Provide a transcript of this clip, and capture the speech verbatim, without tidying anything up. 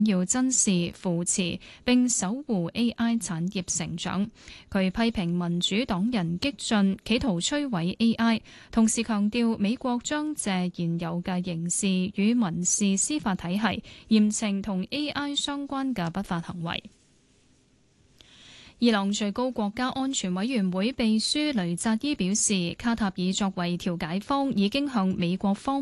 要珍視、扶持並守護 A I 產業成長。佢批評民主黨人激進，企圖摧毀 A I， 同時強調美國將借現有嘅刑事與民事司法體系嚴懲同 A I 相關嘅不法行為。伊朗最高國家安全委員會秘書雷扎伊表示，卡塔爾作為調解方已經向美國方